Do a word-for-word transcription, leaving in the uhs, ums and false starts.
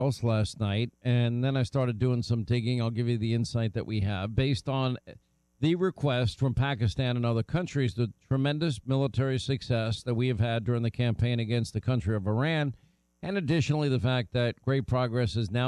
House last night, and then I started doing some digging. I'll give you the insight that we have based on the request from Pakistan and other countries, the tremendous military success that we have had during the campaign against the country of Iran, and additionally the fact that great progress is now